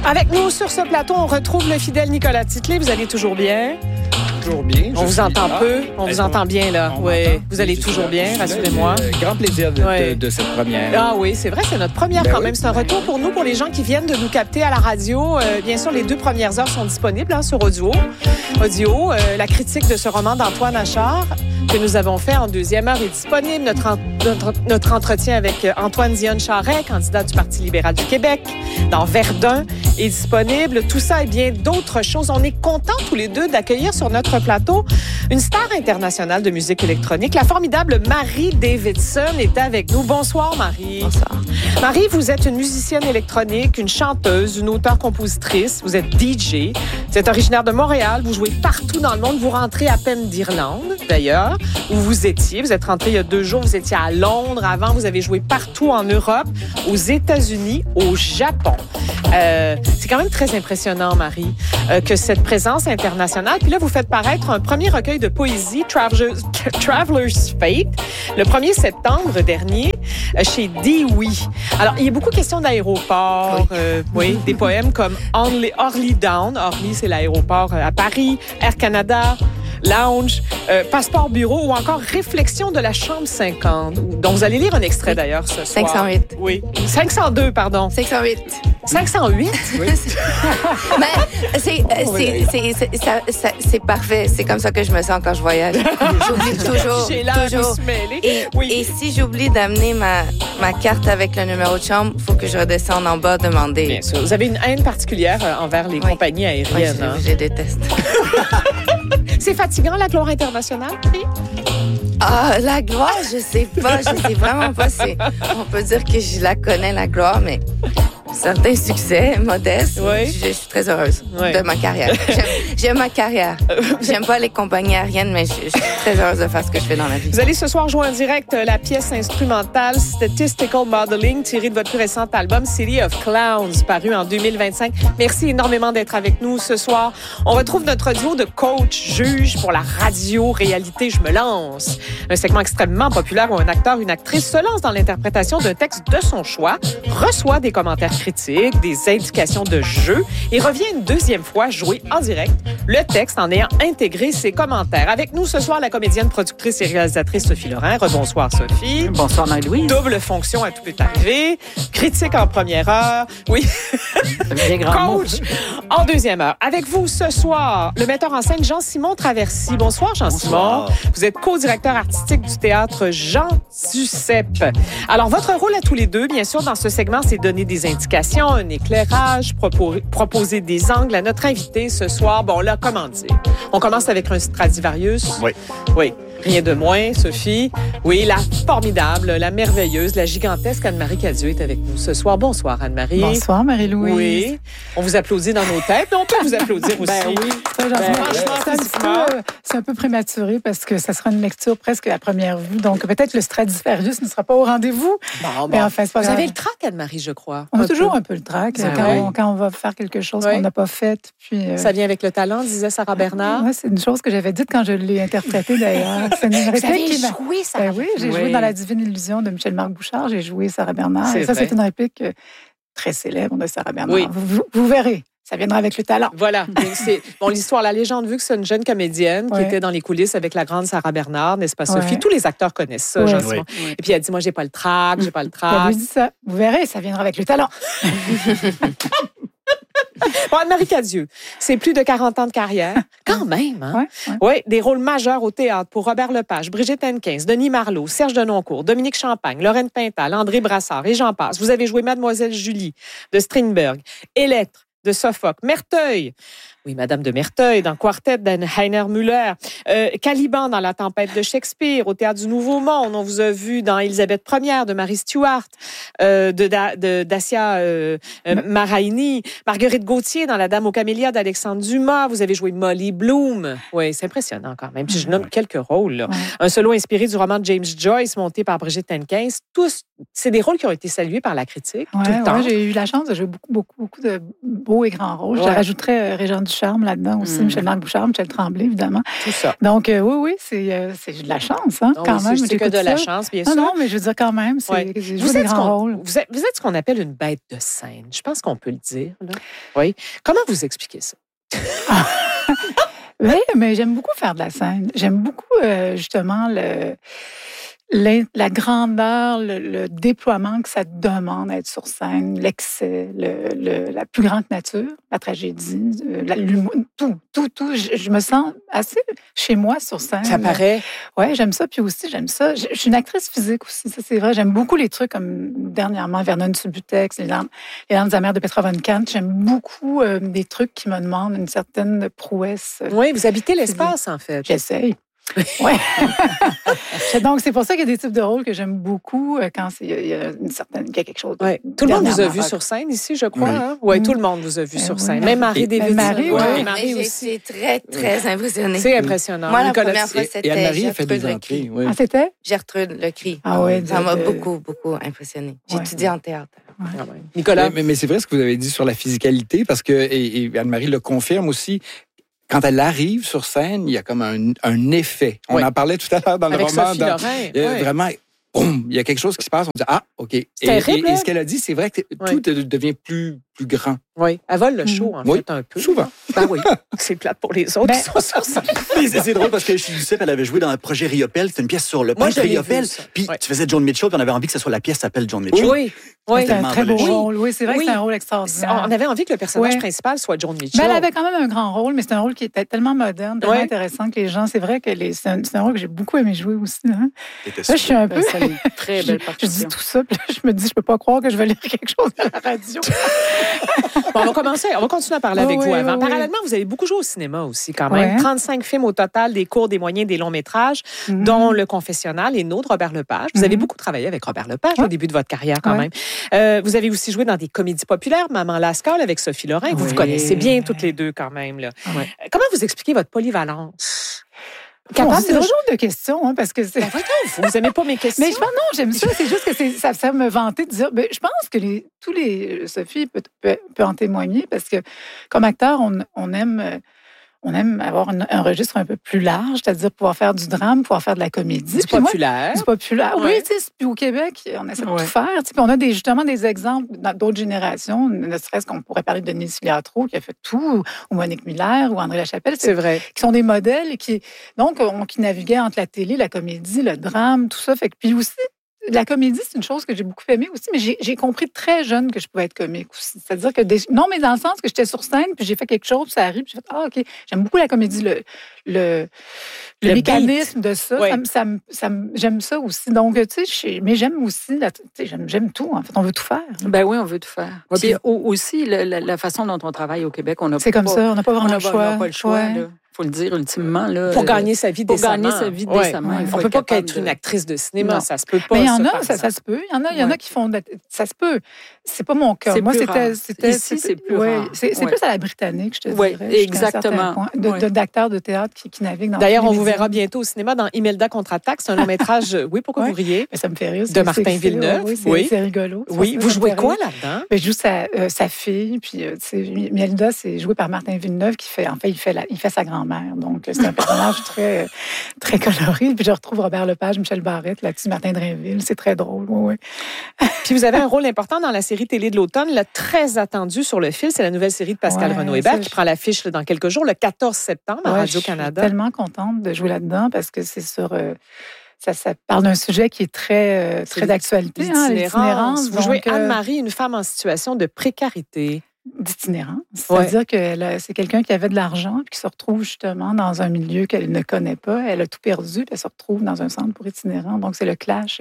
Avec nous sur ce plateau, on retrouve le fidèle Nicolas Titley. Vous allez toujours bien? Toujours bien. On vous entend peu. On vous entend bien, là. Oui, vous allez toujours bien, rassurez-moi. Grand plaisir de cette première. Ah oui, c'est vrai, c'est notre première quand même. C'est un retour pour nous, pour les gens qui viennent de nous capter à la radio. Bien sûr, les 2 premières heures sont disponibles sur audio. La critique de ce roman d'Antoine Achard que nous avons fait en 2e heure est disponible. Notre entretien avec Antoine Dionne Charret, candidat du Parti libéral du Québec, dans Verdun, est disponible. Tout ça et bien d'autres choses. On est contents tous les deux d'accueillir sur notre plateau une star internationale de musique électronique. La formidable Marie Davidson est avec nous. Bonsoir, Marie. Bonsoir. Marie, vous êtes une musicienne électronique, une chanteuse, une auteure-compositrice. Vous êtes DJ. Vous êtes originaire de Montréal. Vous jouez partout dans le monde. Vous rentrez à peine d'Irlande, d'ailleurs, où vous étiez. Vous êtes rentré il y a 2 jours. Vous étiez à Londres. Avant, vous avez joué partout en Europe, aux États-Unis, au Japon. C'est quand même très impressionnant, Marie, que cette présence internationale. Puis là, vous faites paraître un premier recueil de poésie, Traveler's Fate, le 1er septembre dernier, chez Dewey. Alors, il y a beaucoup de questions d'aéroport. Oui, des poèmes comme Orly Down. Orly, c'est l'aéroport à Paris. Air Canada. Lounge, Passeport Bureau ou encore Réflexion de la Chambre 50, dont vous allez lire un extrait d'ailleurs ce soir. 508. Oui. 502, pardon. 508. 508? Oui. Mais c'est parfait. C'est comme ça que je me sens quand je voyage. J'oublie toujours. J'ai l'air de se mêler. Et si j'oublie d'amener ma carte avec le numéro de chambre, il faut que je redescende en bas demander. Bien sûr. Vous avez une haine particulière envers les compagnies aériennes. Oui, je déteste. C'est fatigant, la gloire internationale? Oui. Ah, la gloire, je sais pas. Je sais vraiment pas. On peut dire que je la connais, la gloire, mais certains succès modestes. Oui. Je suis très heureuse de ma carrière. J'aime ma carrière. J'aime pas les compagnies aériennes, mais je suis très heureuse de faire ce que je fais dans la vie. Vous allez ce soir jouer en direct la pièce instrumentale Statistical Modeling, tirée de votre plus récent album City of Clowns, paru en 2025. Merci énormément d'être avec nous ce soir. On retrouve notre duo de coach, juge pour la radio-réalité Je me lance. Un segment extrêmement populaire où un acteur, une actrice se lance dans l'interprétation d'un texte de son choix, reçoit des commentaires critiques, des indications de jeu et revient une 2e fois jouer en direct le texte en ayant intégré ses commentaires. Avec nous ce soir, la comédienne, productrice et réalisatrice Sophie Lorrain. Rebonsoir, Sophie. Bonsoir, Marie-Louise. Double fonction à tout peut arriver. Critique en première heure. Oui. Coach en 2e heure. Avec vous ce soir, le metteur en scène Jean-Simon Traversy. Bonsoir, Jean-Simon. Vous êtes co-directeur artistique du théâtre Jean Duceppe. Alors, votre rôle à tous les deux, bien sûr, dans ce segment, c'est donner des indications, un éclairage, proposer des angles à notre invité ce soir. Bon, là, comment dire? On commence avec un Stradivarius. Oui. Oui. Rien de moins, Sophie. Oui, la formidable, la merveilleuse, la gigantesque Anne-Marie Cadieux est avec nous ce soir. Bonsoir, Anne-Marie. Bonsoir, Marie-Louise. Oui. On vous applaudit dans nos têtes, mais on peut vous applaudir aussi. Ben oui. C'est un peu prématuré parce que ça sera une lecture presque à première vue. Donc, peut-être le Stradivarius ne sera pas au rendez-vous. Bon. Mais enfin, c'est pas vous grave. avez le trac, Anne-Marie, je crois. On a toujours un peu le trac quand on va faire quelque chose qu'on n'a pas fait. Puis, ça vient avec le talent, disait Sarah Bernard. Oui, c'est une chose que j'avais dite quand je l'ai interprétée, d'ailleurs. C'est une réplique Vous avez joué Sarah Bernard. Oui, j'ai joué dans La Divine Illusion de Michel-Marc Bouchard. J'ai joué Sarah Bernard. C'est une réplique très célèbre de Sarah Bernard. Oui. Vous verrez. Ça viendra avec le talent. Voilà. L'histoire, la légende veut que c'est une jeune comédienne qui était dans les coulisses avec la grande Sarah Bernard, n'est-ce pas, Sophie? Tous les acteurs connaissent ça, Jean-Simon. Et puis, elle dit, moi, j'ai pas le trac, j'ai pas le trac. Elle lui dit ça. Vous verrez, ça viendra avec le talent. Bon, Anne-Marie Cadieux, c'est plus de 40 ans de carrière. Quand même, hein? Oui, des rôles majeurs au théâtre pour Robert Lepage, Brigitte Henkins, Denis Marleau, Serge Denoncourt, Dominique Champagne, Lorraine Pintal, André Brassard et j'en passe. Vous avez joué Mademoiselle Julie de Strindberg, Électre de Sophocle, Merteuil. Oui, Madame de Merteuil, dans Quartet d'Heiner Müller. Caliban dans La Tempête de Shakespeare, au Théâtre du Nouveau Monde. On vous a vu dans Élisabeth Ier de Marie Stuart, Dacia Maraini. Marguerite Gauthier dans La Dame aux Camélias d'Alexandre Dumas. Vous avez joué Molly Bloom. Oui, c'est impressionnant quand même. Puis je nomme quelques rôles. Là. Un solo inspiré du roman de James Joyce, monté par Brigitte Henkins. Tous, c'est des rôles qui ont été salués par la critique tout le temps. J'ai eu la chance de jouer beaucoup de beaux et grands rôles. Je rajouterais Régent du charme là-dedans aussi. Michel-Marc Bouchard, Michel Tremblay, évidemment. Tout ça. Donc, oui, c'est de la chance, hein, Non, quand oui, même. c'est que de la chance, bien sûr. Non, mais je veux dire, quand même, j'ai joué des grands rôles. Vous êtes ce qu'on appelle une bête de scène. Je pense qu'on peut le dire. Là. Oui. Comment vous expliquez ça? Oui, mais j'aime beaucoup faire de la scène. J'aime beaucoup, justement, la grandeur, le déploiement que ça demande d'être sur scène, l'excès, la plus grande nature, la tragédie, l'humour, tout. Je me sens assez chez moi sur scène. Ça paraît. Oui, j'aime ça. Puis aussi, j'aime ça. Je suis une actrice physique aussi, ça c'est vrai. J'aime beaucoup les trucs comme dernièrement Vernon Subutex, les larmes amères de Petra von Kant. J'aime beaucoup des trucs qui me demandent une certaine prouesse. Oui, vous habitez l'espace, en fait. J'essaye. Ouais. Donc, c'est pour ça qu'il y a des types de rôles que j'aime beaucoup quand il y a quelque chose. Ouais. Tout le monde vous a vu sur scène ici, je crois. Oui, hein? Ouais, tout le monde vous a vu sur scène. Même Marie Davidson. Marie aussi. J'ai été très, très impressionnée. C'est impressionnant. Moi, la première fois, c'était Anne-Marie a fait des entrées. Oui. Ah, c'était? Gertrude Le Cri. Ah oui. Ça m'a beaucoup, beaucoup impressionnée. J'ai étudié en théâtre. Ouais. Nicolas? Mais c'est vrai ce que vous avez dit sur la physicalité, parce que, et Anne-Marie le confirme aussi, quand elle arrive sur scène, il y a comme un effet. On en parlait tout à l'heure dans le roman. Sophie Lorrain. Vraiment, boum, il y a quelque chose qui se passe. On dit, ah, OK. Et ce qu'elle a dit, c'est vrai que tout devient plus grand. Oui, elle vole le show, en fait, un peu. Souvent. Ben oui, c'est plate pour les autres qui sont sur scène. C'est drôle parce que chez Duceppe, elle avait joué dans un projet Riopelle. C'était une pièce sur le peintre Riopelle. Puis tu faisais John Mitchell, puis on avait envie que ce soit la pièce s'appelle John Mitchell. Oui. C'est un très beau rôle. Oui, c'est vrai que c'est un rôle extraordinaire. On avait envie que le personnage principal soit John Mitchell. Ben, elle avait quand même un grand rôle, mais c'est un rôle qui était tellement moderne, tellement intéressant que les gens... C'est vrai que c'est un rôle que j'ai beaucoup aimé jouer aussi. Hein. Là, je suis un peu... Très belle partition. Je dis tout ça, puis là, je me dis, je peux pas croire que je vais lire quelque chose à la radio. Bon, on va continuer à parler avec vous avant. Parallèlement, vous avez beaucoup joué au cinéma aussi, quand même. 35 films au total, des courts, des moyens, des longs métrages, dont Le Confessionnal et Nôtre, Robert Lepage. Vous avez beaucoup travaillé avec Robert Lepage au début de votre carrière, quand même. Vous avez aussi joué dans des comédies populaires, Maman Lascaux avec Sophie Lorrain. Vous connaissez bien toutes les deux, quand même. Là. Comment vous expliquez votre polyvalence? C'est toujours de questions, hein, parce que c'est... Vous n'aimez pas mes questions? Mais non, j'aime ça. C'est juste que ça me vantait de dire... Ben, je pense que Sophie peut en témoigner, parce que comme acteur, on aime avoir un registre un peu plus large, c'est-à-dire pouvoir faire du drame, pouvoir faire de la comédie. Du populaire. Du populaire, oui. Puis au Québec, on essaie de tout faire. Puis on a justement des exemples dans d'autres générations, ne serait-ce qu'on pourrait parler de Denise Filiatro, qui a fait tout, ou Monique Miller, ou André Lachapelle. C'est vrai. Qui sont des modèles et qui naviguaient entre la télé, la comédie, le drame, tout ça. Puis aussi, la comédie, c'est une chose que j'ai beaucoup aimée aussi, mais j'ai compris très jeune que je pouvais être comique aussi. C'est-à-dire que, non, mais dans le sens que j'étais sur scène, puis j'ai fait quelque chose, puis ça arrive, puis j'ai fait, OK, j'aime beaucoup la comédie, le mécanisme de ça, j'aime ça aussi. Donc, tu sais, mais j'aime aussi, j'aime tout, en fait, on veut tout faire. Ben oui, on veut tout faire. Puis aussi, la façon dont on travaille au Québec, on n'a pas... C'est comme ça, on n'a pas vraiment le choix. On n'a pas le choix, là. Il faut le dire ultimement. Là, pour gagner sa vie décemment. Pour gagner sa vie décemment. On ne peut pas qu'être une actrice de cinéma. Ça se peut pas. Mais il y en a, ça se peut. Il y en a qui font... Ça se peut. C'est pas mon cas. Moi, c'était... Ici, c'est plus rare. C'est plus à la britannique, je te dirais. Oui, exactement. D'acteurs de théâtre qui naviguent dans... D'ailleurs, on vous verra bientôt au cinéma dans Imelda contre-attaque. C'est un long-métrage... Oui, pourquoi vous riez? Ça me fait rire. De Martin Villeneuve. Oui, c'est rigolo. Oui, vous jouez quoi là-dedans? Je joue sa fille. Puis, Imelda, c'est joué par Martin Villeneuve qui fait... En fait, il fait sa grand-mère. Donc, c'est un personnage très, très coloré. Puis je retrouve Robert Lepage, Michel Barrette, là-dessus, Martin Drainville. C'est très drôle, oui. Puis vous avez un rôle important dans la série télé de l'automne, très attendue sur le fil. C'est la nouvelle série de Pascal Renaud-Hébert qui prend l'affiche dans quelques jours, le 14 septembre à Radio-Canada. Je suis tellement contente de jouer là-dedans parce que c'est sur... Ça parle d'un sujet qui est très d'actualité, l'itinérance. Vous jouez Anne-Marie, une femme en situation de précarité. D'itinérance. C'est-à-dire que c'est quelqu'un qui avait de l'argent et qui se retrouve justement dans un milieu qu'elle ne connaît pas. Elle a tout perdu puis elle se retrouve dans un centre pour itinérants. Donc, c'est le clash,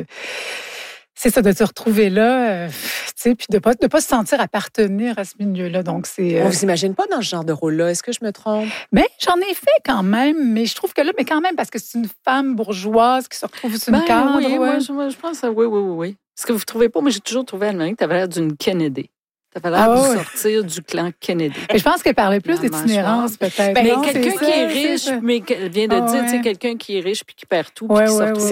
c'est ça, de se retrouver là, tu sais, puis de pas se sentir appartenir à ce milieu-là. Donc, c'est... On vous imagine pas dans ce genre de rôle-là, est-ce que je me trompe? Bien, j'en ai fait quand même, mais je trouve que là, mais quand même, parce que c'est une femme bourgeoise qui se retrouve sur une cadre. Oui, moi, je pense, oui. Ce que vous ne trouvez pas, moi, j'ai toujours trouvé, Anne-Marie, que tu avais l'air d'une Kennedy. Ça fallait sortir du clan Kennedy. Et je pense qu'elle parlait plus d'itinérance, peut-être. Mais quelqu'un qui est riche, mais qu'elle vient de dire, tu sais, quelqu'un qui est riche puis qui perd tout, puis qui sort tout. C'est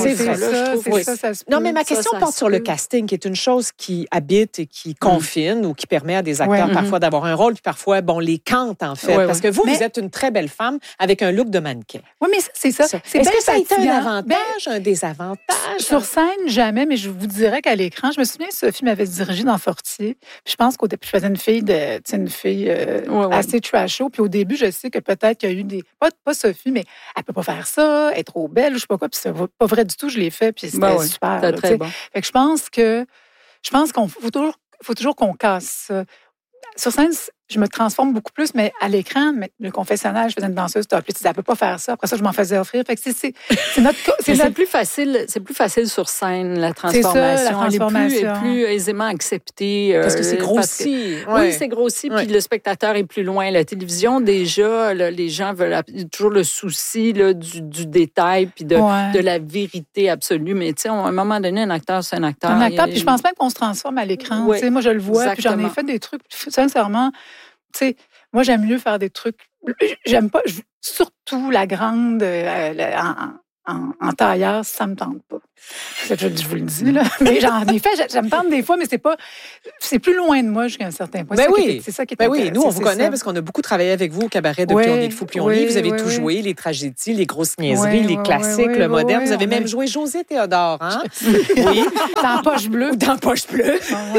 ça. Non, mais ma question porte sur le casting, qui est une chose qui habite et qui confine ou qui permet à des acteurs parfois d'avoir un rôle, puis parfois, les cante, en fait. Parce que vous êtes une très belle femme avec un look de mannequin. Oui, mais c'est ça. Est-ce que ça a été un avantage, un désavantage? Sur scène, jamais, mais je vous dirais qu'à l'écran, je me souviens, Sophie m'avait dirigé dans Fortier. Puis je pense qu'au début, je faisais une fille assez trasho. Puis au début, je sais que peut-être qu'il y a eu des... Pas Sophie, mais elle peut pas faire ça, elle est trop belle, ou je sais pas quoi. Puis c'est pas vrai du tout, je l'ai fait, puis c'était super. C'était très bon. Fait que je pense qu'on faut toujours qu'on casse ça. Sur scène, je me transforme beaucoup plus, mais à l'écran, le confessionnal, je faisais une danseuse top. Elle peut pas faire ça. Après ça, je m'en faisais offrir. Fait que c'est plus facile. C'est plus facile sur scène, la transformation. Elle est plus aisément acceptée. Parce que c'est grossi. Oui, c'est grossi. Puis le spectateur est plus loin. La télévision, déjà, les gens veulent toujours le souci du détail puis de la vérité absolue. Mais tu sais, à un moment donné, un acteur, c'est un acteur. Un acteur. Puis je pense même qu'on se transforme à l'écran. Oui, moi, je le vois. Puis j'en ai fait des trucs. Sincèrement, tu sais, moi, j'aime mieux faire des trucs. J'aime pas, surtout la grande en tailleur, ça me tente pas. Je vous le dis, là. Mais j'en ai fait, j'aime tente des fois, mais c'est plus loin de moi jusqu'à un certain point. C'est ça qui est oui, nous, on vous connaît parce qu'on a beaucoup travaillé avec vous au cabaret de Plus on est de fou, plus on lit. Vous avez tout joué, les tragédies, les grosses niaiseries, les classiques, le moderne. Vous avez même joué José Théodore, hein? Oui. Dans Poche bleue. Ou dans Poche bleue.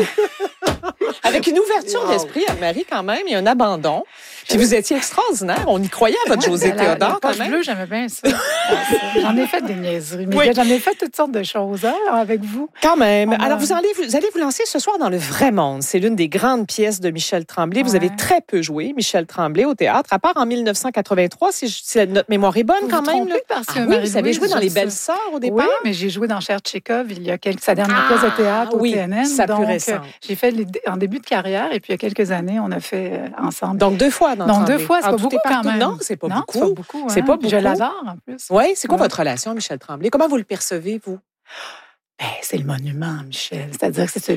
Avec une ouverture d'esprit, Anne-Marie, quand même, et un abandon. Puis vous étiez extraordinaire. On y croyait à votre José Théodore, quand même. Bleu, j'aimais bien ça. J'en ai fait des niaiseries. Mais j'en ai fait toutes sortes de choses avec vous. Quand même. Alors, vous allez vous lancer ce soir dans Le Vrai Monde. C'est l'une des grandes pièces de Michel Tremblay. Vous avez très peu joué, Michel Tremblay, au théâtre, à part en 1983, si notre mémoire est bonne, quand même. Vous avez joué dans Les Belles Sœurs au départ? Oui, mais j'ai joué dans Cher Tchekhov sa dernière pièce de théâtre au TNN. Ça plus récent. J'ai fait en début de carrière, et puis il y a quelques années, on a fait ensemble. Donc, 2 fois dans Donc, 2 fois, c'est pas beaucoup quand même. Non, c'est pas beaucoup. C'est pas beaucoup. Je l'adore, en plus. Oui, c'est quoi votre relation à Michel Tremblay? Comment vous le percevez, vous? C'est le monument, Michel. C'est-à-dire que c'est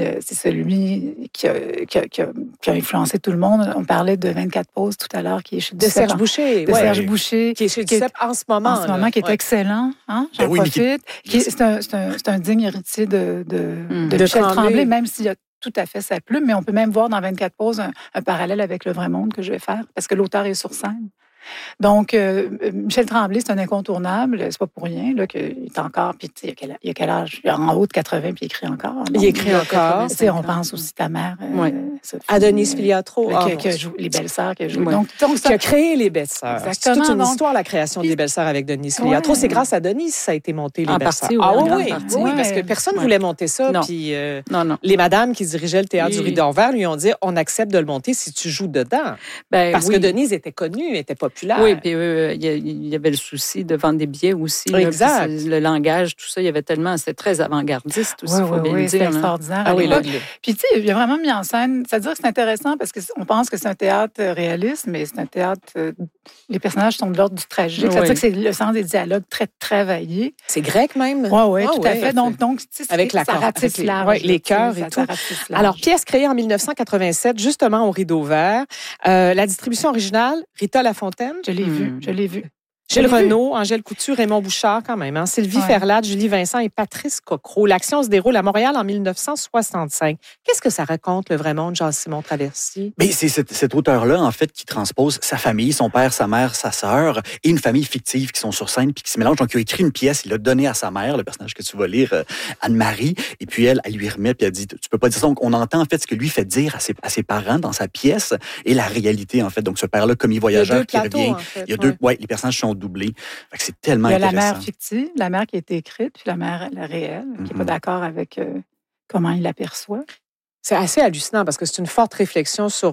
celui qui a influencé tout le monde. On parlait de 24 pauses tout à l'heure, qui est chez Duceppe. Serge Boucher. Serge Boucher. Qui est chez Duceppe en ce moment. En ce moment, qui est excellent. Hein? J'en profite. C'est un digne héritier de Michel Tremblay, même s'il y a tout à fait sa plume, mais on peut même voir dans 24 pauses un parallèle avec Le Vrai Monde que je vais faire, parce que l'auteur est sur scène. Donc, Michel Tremblay, c'est un incontournable. C'est pas pour rien là, qu'il est encore. Puis, il y a quel âge? Il est en haut de 80, puis il écrit encore. Donc, il écrit encore. On pense aussi à ta mère. Adonis Filiatro. Qui a joué Les Belles Sœurs. Qui a créé Les Belles Sœurs. Exactement. C'est toute une histoire, la création des Belles Sœurs avec Denis Filiatro. C'est grâce à Denis ça a été monté, Les Belles Sœurs. Oui, parce que personne ne voulait monter ça. Puis les madames qui dirigeaient le théâtre du Rideau Vert lui ont dit, on accepte de le monter si tu joues dedans. Parce que Denis était connu, était populaire. Oui, puis il y avait le souci de vendre des billets aussi. Exact. Le langage, tout ça, il y avait tellement... C'était très avant-gardiste aussi, il faut bien le dire. C'était extraordinaire. Puis, tu sais, il a vraiment mis en scène... C'est-à-dire que c'est intéressant parce qu'on pense que c'est un théâtre réaliste, mais c'est un théâtre... les personnages sont de l'ordre du tragique. C'est-à-dire que c'est le sens des dialogues très travaillés. C'est grec, même? Oui, tout à fait. Donc tu sais, avec ça ratisse large. Les chœurs et tout. Alors, pièce créée en 1987, justement au Rideau Vert. La distribution originale, Rita Lafontaine. Je l'ai vu. Gilles Renaud, Angèle Couture, Raymond Bouchard, quand même. Hein? Sylvie Ferlade, Julie Vincent et Patrice Cocro. L'action se déroule à Montréal en 1965. Qu'est-ce que ça raconte, Le Vrai Monde, Jean-Simon Traversy? Mais c'est cet auteur-là, en fait, qui transpose sa famille, son père, sa mère, sa sœur, et une famille fictive qui sont sur scène puis qui se mélangent. Donc, il a écrit une pièce, il l'a donnée à sa mère, le personnage que tu vas lire, Anne-Marie, et puis elle lui remet, puis elle dit, tu peux pas dire ça. Donc, on entend, en fait, ce que lui fait dire à ses parents dans sa pièce et la réalité, en fait. Donc, ce père-là, commis voyageur qui revient. En fait, il y a les personnages sont doublés. C'est tellement intéressant. Il y a la mère fictive, la mère qui a été écrite, puis la mère la réelle, qui n'est pas d'accord avec comment il l'aperçoit. C'est assez hallucinant parce que c'est une forte réflexion sur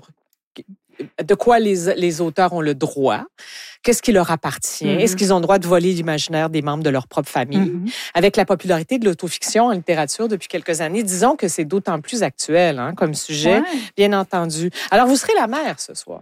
de quoi les auteurs ont le droit, qu'est-ce qui leur appartient, est-ce qu'ils ont le droit de voler l'imaginaire des membres de leur propre famille. Avec la popularité de l'autofiction en littérature depuis quelques années, disons que c'est d'autant plus actuel comme sujet, bien entendu. Alors, vous serez la mère ce soir.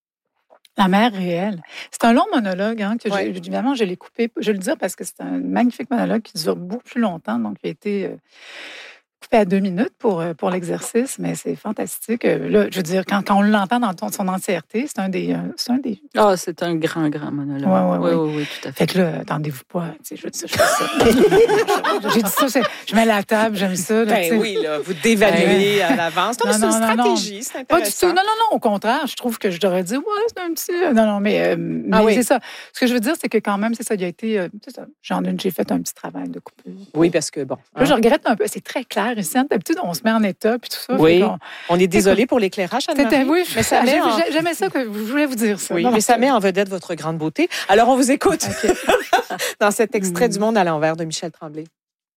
La mère réelle. C'est un long monologue, évidemment, je l'ai coupé. Je vais le dire parce que c'est un magnifique monologue qui dure beaucoup plus longtemps, donc il a été coupé à 2 minutes pour l'exercice, mais c'est fantastique. Là, je veux dire, quand on l'entend dans son entièreté, c'est un des... Ah, c'est un grand, grand monologue. Oui, tout à fait. Fait que là, attendez-vous pas. Je veux dire, je fais ça. J'ai dit ça, je mets la table, j'aime ça. Là, oui, là, vous dévaluez à l'avance. C'est une stratégie, c'est intéressant. Pas du tout. Non, au contraire, je trouve que je devrais dire, ouais, c'est un petit... Non, mais c'est ça. Ce que je veux dire, c'est que quand même, c'est ça, il a été... c'est ça. J'ai fait un petit travail de coupure. Oui, parce que bon... Là, je regrette un peu. C'est très clair ici. D'habitude, on se met en état puis tout ça. Oui. On est désolé pour l'éclairage, Anne-Marie. Oui, mais j'aimais ça, que je voulais vous dire ça. Oui, mais ça met en vedette votre grande beauté. Alors, on vous écoute dans cet extrait du Monde à l'envers de Michel Tremblay.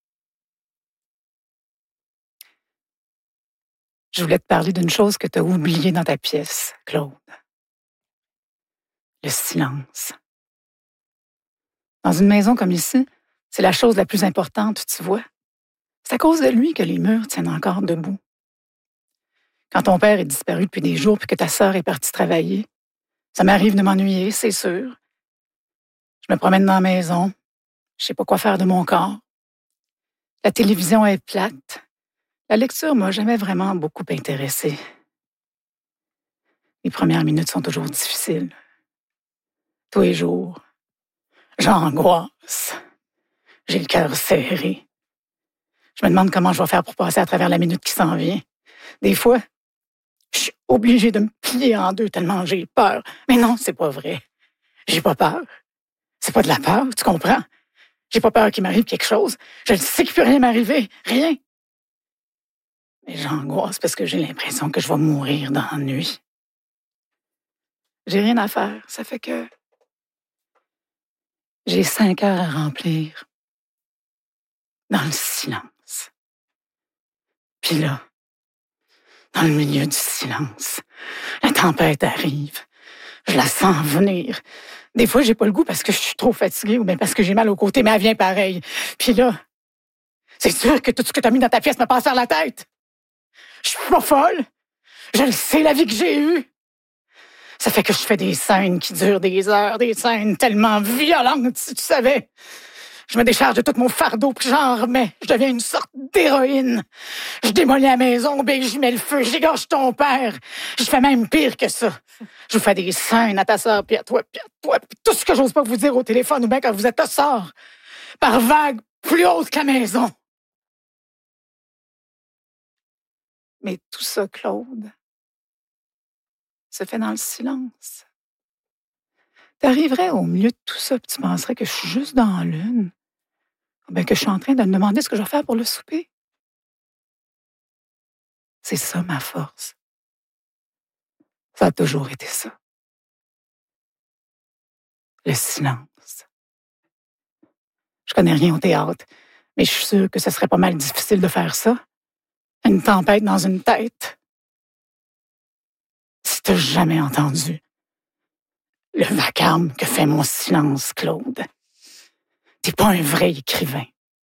Je voulais te parler d'une chose que tu as oubliée dans ta pièce, Claude. Le silence. Dans une maison comme ici, c'est la chose la plus importante, tu vois. C'est à cause de lui que les murs tiennent encore debout. Quand ton père est disparu depuis des jours puis que ta sœur est partie travailler, ça m'arrive de m'ennuyer, c'est sûr. Je me promène dans la maison, je sais pas quoi faire de mon corps. La télévision est plate. La lecture m'a jamais vraiment beaucoup intéressée. Les premières minutes sont toujours difficiles. Tous les jours, j'angoisse. J'ai le cœur serré. Je me demande comment je vais faire pour passer à travers la minute qui s'en vient. Des fois, je suis obligée de me plier en deux tellement j'ai peur. Mais non, c'est pas vrai. J'ai pas peur. C'est pas de la peur, tu comprends? J'ai pas peur qu'il m'arrive quelque chose. Je le sais qu'il peut rien m'arriver. Rien. Mais j'angoisse parce que j'ai l'impression que je vais mourir d'ennui. J'ai rien à faire. Ça fait que j'ai 5 heures à remplir dans le silence. Puis là, dans le milieu du silence, la tempête arrive. Je la sens venir. Des fois, j'ai pas le goût parce que je suis trop fatiguée ou bien parce que j'ai mal au côté, mais elle vient pareil. Puis là, c'est sûr que tout ce que t'as mis dans ta pièce me passe par la tête. Je suis pas folle. Je le sais, la vie que j'ai eue. Ça fait que je fais des scènes qui durent des heures, des scènes tellement violentes, si tu savais. Je me décharge de tout mon fardeau, puis j'en remets. Je deviens une sorte d'héroïne. Je démolis la maison, ben j'y mets le feu, j'égorge ton père. Je fais même pire que ça. Je vous fais des scènes à ta sœur, puis à toi, puis tout ce que j'ose pas vous dire au téléphone, ou bien quand vous êtes au sort, par vagues plus hautes que la maison. Mais tout ça, Claude, se fait dans le silence. T'arriverais au milieu de tout ça, puis tu penserais que je suis juste dans l'une. Ben que je suis en train de me demander ce que je vais faire pour le souper. C'est ça ma force. Ça a toujours été ça. Le silence. Je connais rien au théâtre, mais je suis sûre que ce serait pas mal difficile de faire ça. Une tempête dans une tête. Si t'as jamais entendu le vacarme que fait mon silence, Claude. T'es pas un vrai écrivain.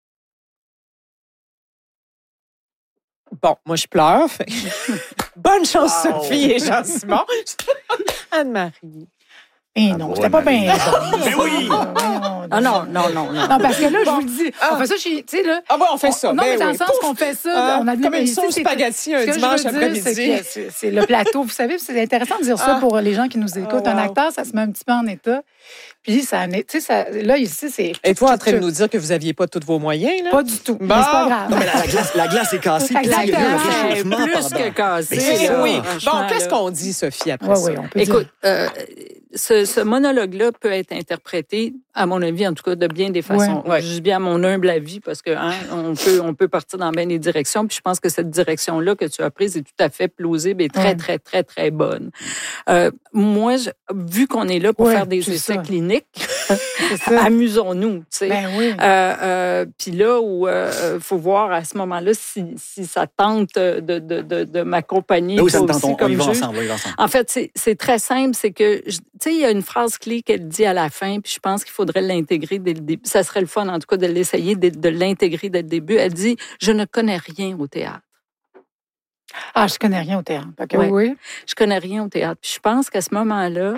Bon, moi, je pleure. Bonne chance, Sophie et Jean-Simon. Anne-Marie. Eh non, c'était pas bien. Mais oui! Non. Non, parce que là, je vous le dis, on fait ça chez, tu sais, là. Ah ouais, on fait ça. Non, mais dans le sens qu'on fait ça, on a comme une sauce spaghetti un dimanche après-midi. C'est le plateau. Vous savez, c'est intéressant de dire ça pour les gens qui nous écoutent. Un acteur, ça se met un petit peu en état. Puis, ça, tu sais, là, ici, c'est. Et-toi, en train de nous dire que vous n'aviez pas tous vos moyens, là? Pas du tout. Mais c'est pas grave. Non, mais la glace est cassée. Plus que cassée. Oui. Bon, qu'est-ce qu'on dit, Sophie, après ça? Oui, on peut Écoute, ce monologue-là peut être interprété, à mon avis, en tout cas, de bien des façons. Ouais. Je dis bien à mon humble avis, parce que on peut partir dans bien des directions. Puis je pense que cette direction-là que tu as prise est tout à fait plausible et très, très, très, très bonne. Moi, vu qu'on est là pour faire des essais cliniques, amusons-nous. Tu sais. Ben oui. Puis là où faut voir à ce moment-là si ça tente de m'accompagner. Oui, ça me aussi tente. comme On y va juge. ensemble. En fait, c'est très simple. C'est que, tu sais, il y a une phrase clé qu'elle dit à la fin, puis je pense qu'il faudrait l'intégrer dès le début. Ça serait le fun, en tout cas, de l'essayer, de l'intégrer dès le début. Elle dit « Je ne connais rien au théâtre ». Ah, je connais rien au théâtre. Okay, ouais. Oui. Je connais rien au théâtre. Puis je pense qu'à ce moment-là,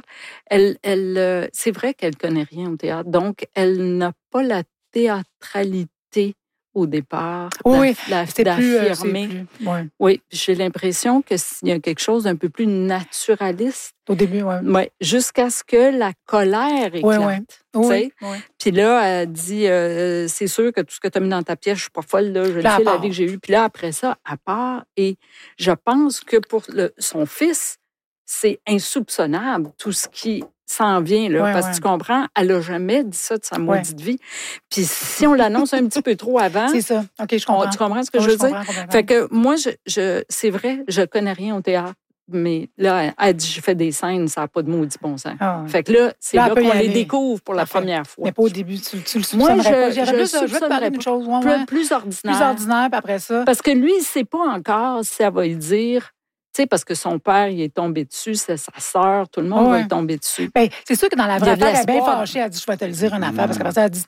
c'est vrai qu'elle connaît rien au théâtre. Donc, elle n'a pas la théâtralité au départ, d'affirmer. Oui, j'ai l'impression que s'il y a quelque chose d'un peu plus naturaliste. Au début, oui. Oui, jusqu'à ce que la colère éclate. Oui. Puis là, elle dit, c'est sûr que tout ce que tu as mis dans ta pièce, je suis pas folle, là, je le sais, la vie que j'ai eue. Puis là, après ça, elle part. Et je pense que pour son fils, c'est insoupçonnable, tout ce qui s'en vient, là, parce que tu comprends, elle n'a jamais dit ça de sa maudite vie. Puis si on l'annonce un petit peu trop avant... C'est ça. OK, je comprends. Tu comprends ce que je veux dire? Fait que moi, c'est vrai, je connais rien au théâtre, mais là, elle dit, j'ai fait des scènes, ça n'a pas de maudit bon sens. Fait que là, c'est là qu'on les découvre pour la première fois. Mais pas au début, tu le soupçonnerais pas. Moi, je veux te parler d'une chose plus ordinaire. Plus ordinaire, puis après ça... Parce que lui, il ne sait pas encore si elle va lui dire... Tu sais, parce que son père, il est tombé dessus, c'est sa sœur, tout le monde va y tomber dessus. Bien, c'est sûr que dans la vraie affaire, elle est bien fâchée. Elle dit, je vais te le dire une affaire. Parce qu'après ça, elle dit,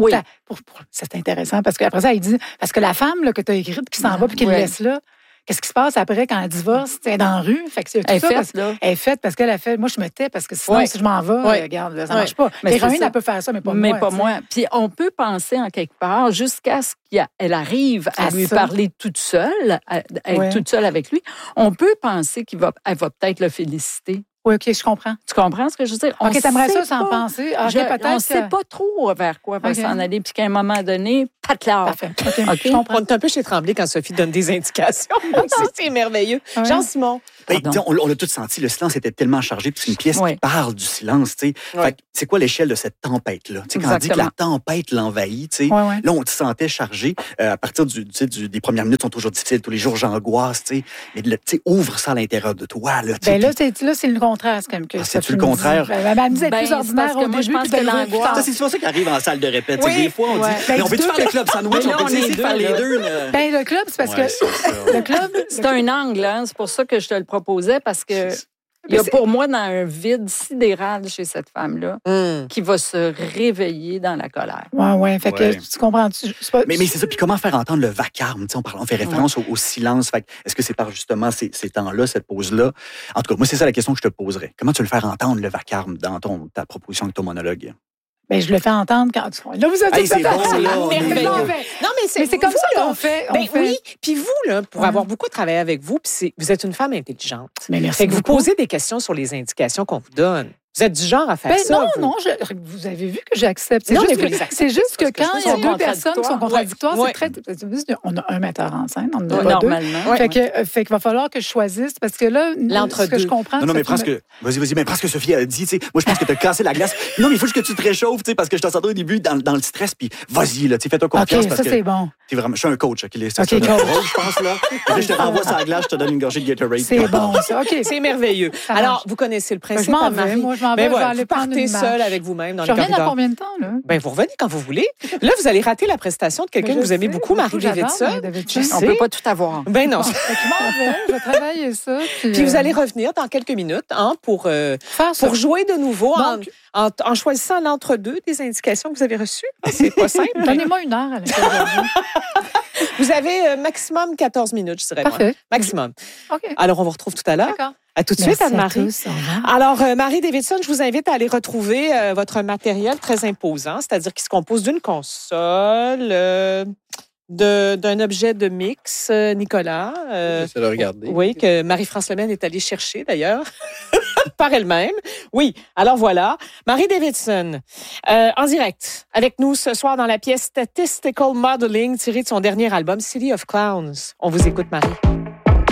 c'est intéressant. Parce qu'après ça, elle dit, parce que la femme là, que tu as écrite qui s'en va puis qui le laisse là, qu'est-ce qui se passe après quand elle divorce? Elle est dans la rue. Fait que c'est tout elle est faite parce qu'elle a fait, moi, je me tais parce que sinon, si je m'en vais, regarde, ça ne marche pas. L'héroïne, elle peut faire ça, mais pas moi. Mais pas moi. Puis on peut penser en quelque part, jusqu'à ce qu'elle arrive à lui parler toute seule, à être toute seule avec lui, on peut penser qu'elle va peut-être le féliciter. Oui, OK, je comprends. Tu comprends ce que je veux dire? OK, t'aimerais ça sans penser? On ne sait pas trop vers quoi va s'en aller, puis qu'à un moment donné, patelard. Parfait. OK, je comprends. On est un peu chez Tremblay quand Sophie donne des indications. C'est merveilleux. Jean-Simon. On l'a tous senti, le silence était tellement chargé, puis c'est une pièce qui parle du silence. C'est quoi l'échelle de cette tempête-là? Quand on dit que la tempête l'envahit, là, on te sentait chargé. À partir des premières minutes sont toujours difficiles, tous les jours j'angoisse, mais ouvre ça à l'intérieur de toi. Là, c'est le contraire. C'est-tu le contraire? Elle me dit plus ordinaire au début, puis de l'angoisse. C'est pour ça qu'elle arrive en salle de répète. Des fois, on dit, mais on peut-tu faire le club sandwich? On peut essayer de faire les deux. Le club, c'est parce que... Le club... C'est un angle, hein? C'est pour ça que je te le proposais, parce que il y a pour moi dans un vide sidéral chez cette femme-là qui va se réveiller dans la colère. Oui. Fait que tu comprends. Mais c'est ça. Puis comment faire entendre le vacarme? On fait référence au silence. Fait est-ce que c'est par justement ces temps-là, cette pause-là? En tout cas, moi, c'est ça la question que je te poserais. Comment tu veux le faire entendre, le vacarme, dans ta proposition avec ton monologue? Ben, je le fais entendre quand tu... Là, vous êtes c'est merveilleux. Non, mais c'est comme ça qu'on fait. Oui, puis vous, là, pour avoir beaucoup travaillé avec vous, puis vous êtes une femme intelligente. Mais merci beaucoup. Vous posez des questions sur les indications qu'on vous donne. Vous êtes du genre à faire ça. Non, vous avez vu que j'accepte. C'est juste que quand il y a deux personnes qui sont contradictoires, c'est très... On a un metteur en scène, on en a pas deux. Fait qu'il va falloir que je choisisse, parce que là, ce que je comprends... Non, mais presque... Vas-y, mais presque Sophie a dit, moi, je pense que tu as cassé la glace. Non, mais il faut juste que tu te réchauffes, parce que je t'entendais au début dans le stress, puis vas-y, fais-toi confiance. OK, ça, c'est bon. Je suis un coach, OK, je pense, là. Je te renvoie sur la glace, je te donne une gorgée de Gatorade. C'est bon, ça, OK. C'est merveilleux. Alors, vous connaissez le principe, Anne-Marie. Moi, je m'en vais aller prendre une marche. Vous partez seul avec vous-même dans le corridor. Je reviens dans combien de temps, là? Ben, vous revenez quand vous voulez. Là, vous allez rater la prestation de quelqu'un que vous aimez beaucoup, Marie Davidson. On ne peut pas tout avoir. Ben non. Je vais travailler ça. Puis vous allez revenir dans quelques minutes pour jouer de nouveau en choisissant l'entre-deux des indications que vous avez reçues. C'est pas simple. Donnez-moi une heure à l'intérieur. Vous avez maximum 14 minutes, je dirais. Parfait. Maximum. OK. Alors, on vous retrouve tout à l'heure. D'accord. À tout de suite, Anne-Marie. Alors, Marie Davidson, je vous invite à aller retrouver votre matériel très imposant, c'est-à-dire qui se compose d'une console, d'un objet de mix, Nicolas. J'essaie de regarder. Oui, que Marie-France Lemaine est allée chercher, d'ailleurs, par elle-même. Oui, alors voilà. Marie Davidson, en direct, avec nous ce soir dans la pièce Statistical Modeling, tirée de son dernier album, City of Clowns. On vous écoute, Marie.